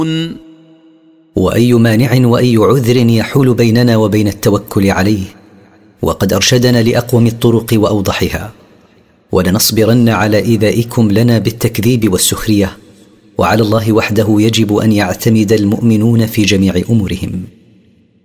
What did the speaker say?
وأي مانع وأي عذر يحول بيننا وبين التوكل عليه؟ وقد أرشدنا لأقوم الطرق وأوضحها. ولنصبرن على إيذائكم لنا بالتكذيب والسخرية، وعلى الله وحده يجب أن يعتمد المؤمنون في جميع أمورهم.